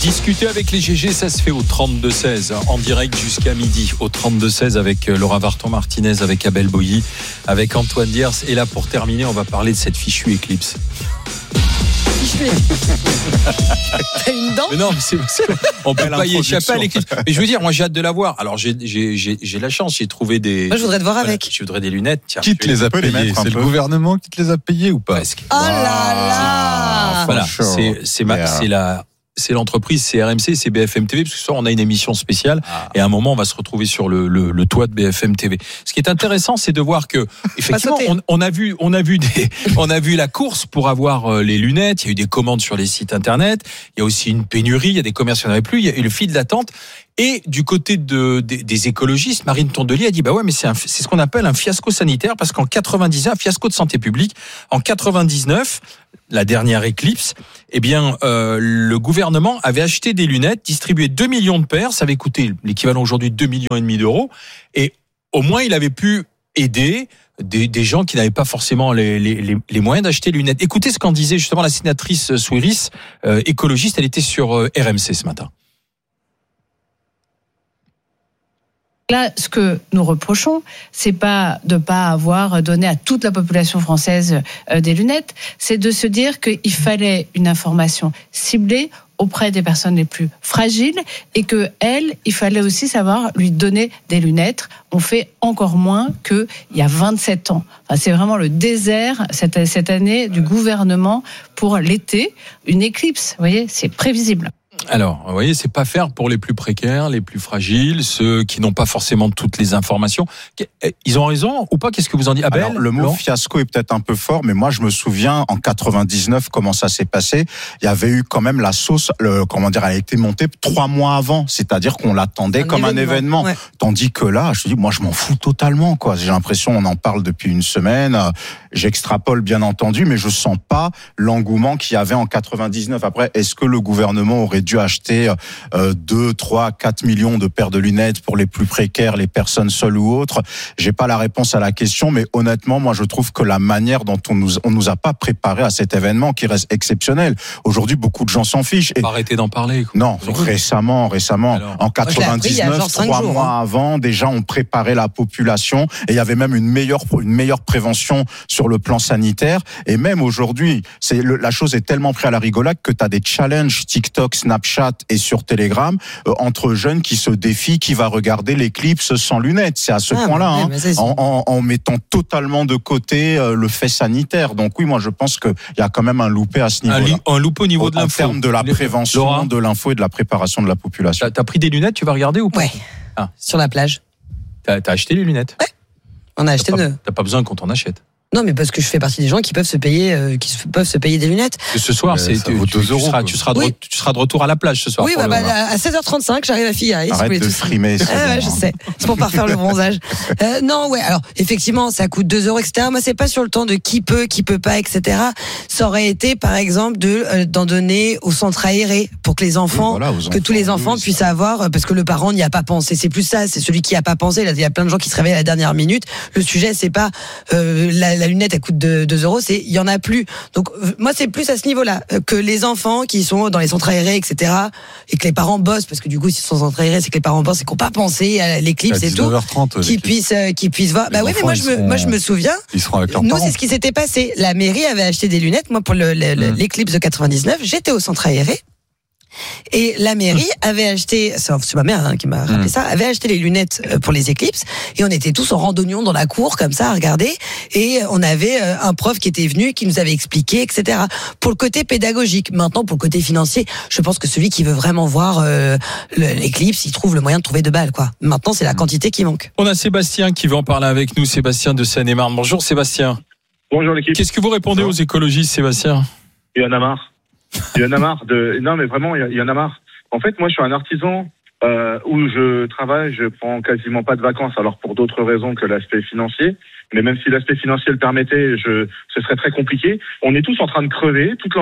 Discuter avec les GG, ça se fait au 32-16, en direct jusqu'à midi, au 32-16 avec Laura Varton-Martinez, avec Abel Boilly, avec Antoine Diers. Et là, pour terminer, on va parler de cette fichue Eclipse. T'as une dent ? Mais non, mais on peut pas y échapper à l'Eclipse. Mais je veux dire, moi j'ai hâte de la voir. Alors j'ai la chance, j'ai trouvé des. Moi je voudrais te voir avec. Je voudrais des lunettes. Tiens, qui te les a payées ? C'est le gouvernement qui te les a payées ou pas ? Presque. Oh là là ! Voilà, c'est l'entreprise, c'est RMC, c'est BFM TV, parce que ce soir on a une émission spéciale et à un moment on va se retrouver sur le toit de BFM TV. Ce qui est intéressant, c'est de voir que effectivement on a vu la course pour avoir les lunettes. Il y a eu des commandes sur les sites internet. Il y a aussi une pénurie. Il y a des commerces qui n'en avaient plus. Il y a eu le fil d'attente. Et du côté des écologistes, Marine Tondelier a dit bah ouais, mais c'est ce qu'on appelle un fiasco sanitaire, parce qu'en 99, fiasco de santé publique, en 99, la dernière Eclipse, eh bien le gouvernement avait acheté des lunettes, distribué 2 millions de paires, ça avait coûté l'équivalent aujourd'hui de 2,5 millions d'euros, et au moins il avait pu aider des gens qui n'avaient pas forcément les moyens d'acheter des lunettes. Écoutez ce qu'en disait justement la sénatrice Souiris, écologiste, elle était sur RMC ce matin. Là, ce que nous reprochons, c'est pas de pas avoir donné à toute la population française des lunettes, c'est de se dire qu'il fallait une information ciblée auprès des personnes les plus fragiles et que elle, il fallait aussi savoir lui donner des lunettes. On fait encore moins qu'il y a 27 ans. Enfin, c'est vraiment le désert cette année du gouvernement pour l'été. Une éclipse, vous voyez, c'est prévisible. Alors, vous voyez, c'est pas faire pour les plus précaires, les plus fragiles, ceux qui n'ont pas forcément toutes les informations. Ils ont raison ou pas ? Qu'est-ce que vous en dites, Abel ? Alors, le mot fiasco est peut-être un peu fort, mais moi je me souviens en 99 comment ça s'est passé. Il y avait eu quand même la sauce, elle a été montée 3 mois avant, c'est-à-dire qu'on l'attendait comme un événement. Ouais. Tandis que là, je dis, moi je m'en fous totalement, quoi. J'ai l'impression, on en parle depuis une semaine. J'extrapole bien entendu, mais je sens pas l'engouement qu'il y avait en 99. Après, est-ce que le gouvernement aurait dû acheter 2, 3, 4 millions de paires de lunettes pour les plus précaires, les personnes seules ou autres? J'ai pas la réponse à la question, mais honnêtement, moi je trouve que la manière dont on nous a pas préparé à cet événement qui reste exceptionnel. Aujourd'hui, beaucoup de gens s'en fichent. Et arrêtez d'en parler. Quoi. Non, récemment. Alors, en 99, 3 mois avant, déjà on préparait la population et il y avait même une meilleure prévention sur le plan sanitaire. Et même aujourd'hui, la chose est tellement prise à la rigolade que tu as des challenges TikTok, Snapchat et sur Telegram entre jeunes qui se défient qui va regarder l'éclipse sans lunettes. C'est à ce point-là, en mettant totalement de côté le fait sanitaire. Donc oui, moi je pense qu'il y a quand même un loupé à ce niveau-là. Un loupé au niveau de l'info. En termes de la prévention, Laura, de l'info et de la préparation de la population. T'as pris des lunettes, tu vas regarder ou pas ? Ouais, sur la plage. T'as acheté les lunettes ? Ouais, on a acheté T'as pas besoin qu'on t'en achète. Non, mais parce que je fais partie des gens qui peuvent se payer des lunettes. Et ce soir, ça vaut 2 euros. Tu seras de retour à la plage ce soir. Oui, à 16h35, j'arrive à Figueres. Arrête de frimer. Je sais. C'est pour pas refaire le bronzage. Alors, effectivement, ça coûte 2 euros, etc. Moi, c'est pas sur le temps de qui peut pas, etc. Ça aurait été, par exemple, d'en donner au centre aéré pour que les enfants, tous les enfants puissent avoir, parce que le parent n'y a pas pensé. C'est plus ça, c'est celui qui a pas pensé. Là, il y a plein de gens qui se réveillent à la dernière minute. Le sujet, c'est pas, la lunette elle coûte 2 euros, il y en a plus. Donc moi c'est plus à ce niveau-là que les enfants qui sont dans les centres aérés, etc. et que les parents bossent, parce que du coup s'ils sont dans les centres aérés, c'est que les parents bossent et qu'ils n'ont pas pensé à l'éclipse et tout, qui puissent voir. Bah oui, mais moi je me souviens. Ils seront avec leurs parents. Nous c'est ce qui s'était passé. La mairie avait acheté des lunettes. Moi pour l'éclipse de 99, j'étais au centre aéré. Et la mairie avait acheté, c'est ma mère qui m'a rappelé ça, avait acheté les lunettes pour les éclipses, et on était tous en randonnion dans la cour comme ça à regarder, et on avait un prof qui était venu, qui nous avait expliqué, etc. Pour le côté pédagogique. Maintenant, pour le côté financier, je pense que celui qui veut vraiment voir l'éclipse, il trouve le moyen de trouver 2 balles, quoi. Maintenant, c'est la quantité qui manque. On a Sébastien qui veut en parler avec nous, Sébastien de Seine-et-Marne. Bonjour Sébastien. Bonjour l'équipe. Qu'est-ce que vous répondez aux écologistes, Sébastien ? Il y en a marre. Il y en a marre non mais vraiment il y en a marre. En fait, moi je suis un artisan où je travaille, je prends quasiment pas de vacances, alors pour d'autres raisons que l'aspect financier, mais même si l'aspect financier le permettait, ce serait très compliqué. On est tous en train de crever, tout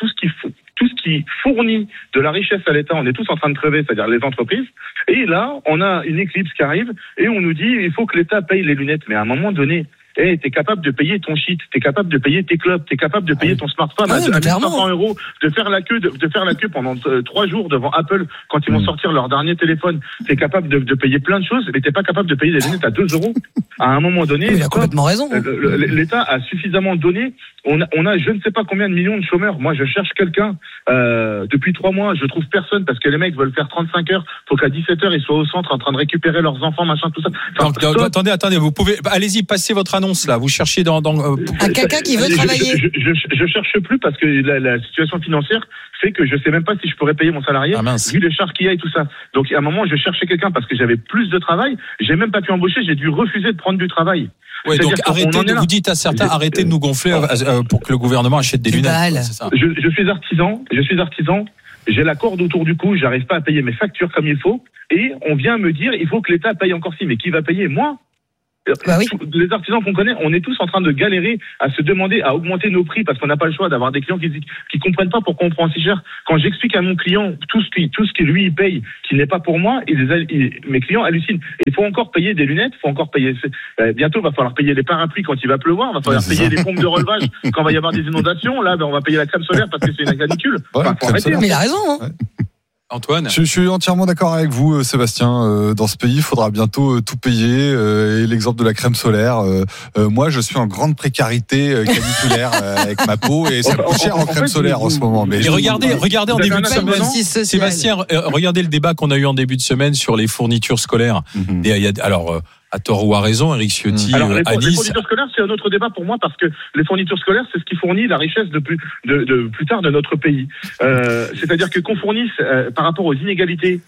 ce qui fournit de la richesse à l'État, on est tous en train de crever, c'est-à-dire les entreprises. Et là, on a une éclipse qui arrive et on nous dit il faut que l'État paye les lunettes, mais à un moment donné, t'es capable de payer ton shit, t'es capable de payer tes clubs, t'es capable de payer ton smartphone à 1500 euros, de faire la queue pendant 3 jours devant Apple quand ils vont sortir leur dernier téléphone. T'es capable de payer plein de choses, mais t'es pas capable de payer des lunettes à 2 euros. À un moment donné, il a complètement raison. L'État a suffisamment donné. On a je ne sais pas combien de millions de chômeurs. Moi, je cherche quelqu'un depuis 3 mois. Je trouve personne parce que les mecs veulent faire 35 heures. Faut qu'à 17 heures ils soient au centre en train de récupérer leurs enfants, machin, tout ça. Attendez, vous pouvez, allez-y, passez votre annonce là. Vous cherchez dans quelqu'un qui veut travailler. Je cherche plus parce que la situation financière fait que je sais même pas si je pourrais payer mon salarié vu les charges qu'il y a et tout ça. Donc à un moment, je cherchais quelqu'un parce que j'avais plus de travail. J'ai même pas pu embaucher. J'ai dû refuser de prendre du travail. Ouais, donc vous dites à certains, arrêtez de nous gonfler pour que le gouvernement achète des lunettes. C'est ça. Je suis artisan. J'ai la corde autour du cou. J'arrive pas à payer mes factures comme il faut. Et on vient me dire, il faut que l'État paye encore si. Mais qui va payer? Moi? Oui. Les artisans qu'on connaît, on est tous en train de galérer à se demander à augmenter nos prix parce qu'on n'a pas le choix d'avoir des clients qui comprennent pas pourquoi on prend si cher. Quand j'explique à mon client tout ce qu'il lui paye, qui n'est pas pour moi, mes clients hallucinent. Il faut encore payer des lunettes, faut encore payer. Bientôt, il va falloir payer les parapluies quand il va pleuvoir, il va falloir payer les pompes de relevage quand il va y avoir des inondations. Là, on va payer la crème solaire parce que c'est une canicule. Faut arrêter. Mais il a raison. Hein. Antoine, je suis entièrement d'accord avec vous, Sébastien. Dans ce pays, il faudra bientôt tout payer. Et l'exemple de la crème solaire. Moi, je suis en grande précarité caniculaire avec ma peau et ça coûte cher en crème solaire en ce moment. Mais regardez en début de semaine, Sébastien, regardez le débat qu'on a eu en début de semaine sur les fournitures scolaires. Alors. À tort ou à raison, Éric Ciotti, alors, les Nice. fournitures scolaires, c'est un autre débat pour moi parce que les fournitures scolaires, c'est ce qui fournit la richesse de plus tard de notre pays. C'est-à-dire que qu'on fournisse par rapport aux inégalités.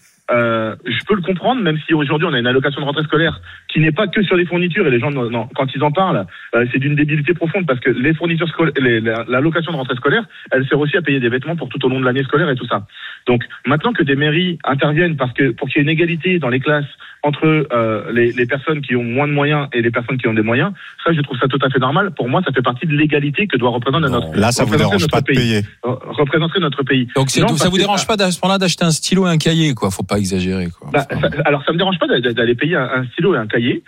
Je peux le comprendre, même si aujourd'hui on a une allocation de rentrée scolaire qui n'est pas que sur les fournitures et les gens, quand ils en parlent, c'est d'une débilité profonde parce que les fournitures scolaires, l'allocation de rentrée scolaire, elle sert aussi à payer des vêtements pour tout au long de l'année scolaire et tout ça. Donc maintenant que des mairies interviennent pour qu'il y ait une égalité dans les classes entre les personnes qui ont moins de moyens et les personnes qui ont des moyens, ça je trouve ça tout à fait normal. Pour moi, ça fait partie de l'égalité que doit représenter notre pays. Là, ça vous dérange pas de payer. Représenter notre pays. Donc ça vous dérange pas à ce moment-là d'acheter un stylo et un cahier, quoi. Faut pas exagérer, quoi. Alors ça me dérange pas d'aller payer un stylo et un cahier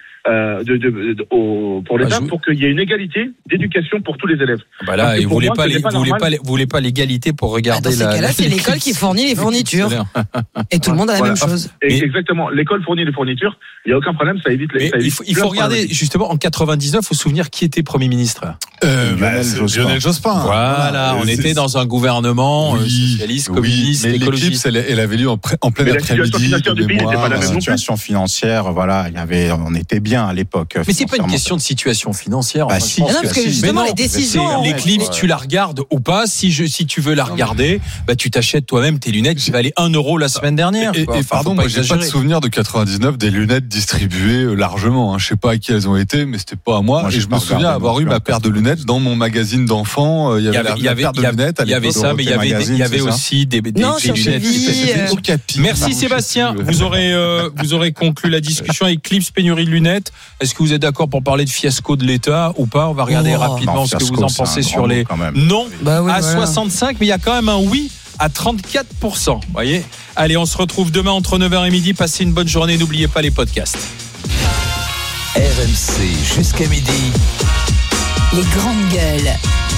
pour l'État pour qu'il y ait une égalité d'éducation pour tous les élèves. Là, vous voulez pas l'égalité pour regarder dans ces cas-là, c'est l'école qui fournit les fournitures. Et tout le monde a la même chose. Exactement. L'école fournit les fournitures. Il n'y a aucun problème, ça évite les. Il faut regarder, justement, en 99, faut se souvenir qui était Premier ministre. Lionel Jospin. Voilà, on était dans un gouvernement socialiste, communiste, écologiste. L'éclipse, elle avait lieu en plein après-midi. La situation financière, voilà, on était bien à l'époque. Mais c'est pas une question de situation financière. Parce que justement, les décisions. L'éclipse, tu la regardes ou pas. Si tu veux la regarder, tu t'achètes toi-même tes lunettes qui valaient 1 euro la semaine dernière. Et pardon, moi, j'ai pas de souvenir de 99 des lunettes distribuées largement. Je sais pas à qui elles ont été, mais c'était pas à moi. Et je me souviens avoir eu ma paire de lunettes dans mon magazine d'enfant. Il y avait la paire de lunettes. Il y avait ça, mais il y avait aussi des lunettes. Merci Sébastien. Vous aurez conclu la discussion avec Eclipse, pénurie de lunettes. Est-ce que vous êtes d'accord pour parler de fiasco de l'État ou pas? On va regarder rapidement ce que vous en pensez sur les non à 65, mais il y a quand même un oui à 34%. Voyez. Allez, on se retrouve demain entre 9h et midi. Passez une bonne journée. N'oubliez pas les podcasts. RMC jusqu'à midi. Les grandes gueules.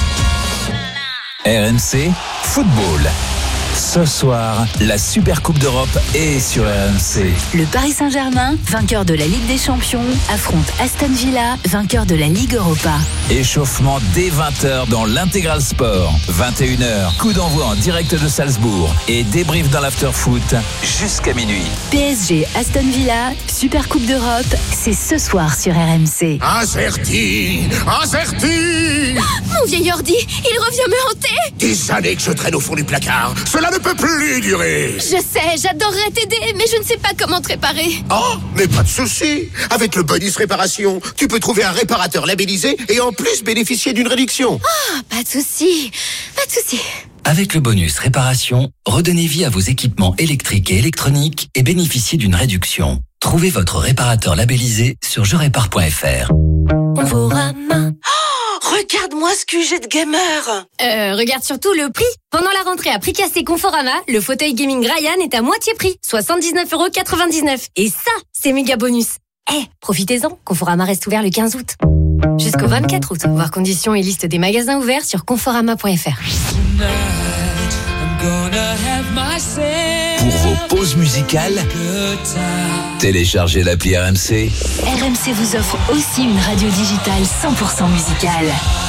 RMC Football. Ce soir, la Super Coupe d'Europe est sur RMC. Le Paris Saint-Germain, vainqueur de la Ligue des Champions, affronte Aston Villa, vainqueur de la Ligue Europa. Échauffement dès 20h dans l'Intégral Sport. 21h, coup d'envoi en direct de Salzbourg et débrief dans l'after-foot jusqu'à minuit. PSG Aston Villa, Super Coupe d'Europe, c'est ce soir sur RMC. Acerti. Mon vieil ordi, il revient me hanter. Des années que je traîne au fond du placard. Cela ne peut plus durer. Je sais, j'adorerais t'aider, mais je ne sais pas comment te réparer. Oh, mais pas de souci. Avec le bonus réparation, tu peux trouver un réparateur labellisé et en plus bénéficier d'une réduction. Oh, pas de souci. Avec le bonus réparation, redonnez vie à vos équipements électriques et électroniques et bénéficiez d'une réduction. Trouvez votre réparateur labellisé sur jerépare.fr. Conforama. Regarde-moi ce QG de gamer. Regarde surtout le prix. Pendant la rentrée à prix cassé Conforama, le fauteuil gaming Ryan est à moitié prix, 79,99 €. Et ça, c'est méga bonus. Profitez-en, Conforama reste ouvert le 15 août. Jusqu'au 24 août. Voir conditions et liste des magasins ouverts sur conforama.fr. Pour vos pauses musicales, téléchargez l'appli RMC. RMC vous offre aussi une radio digitale 100% musicale.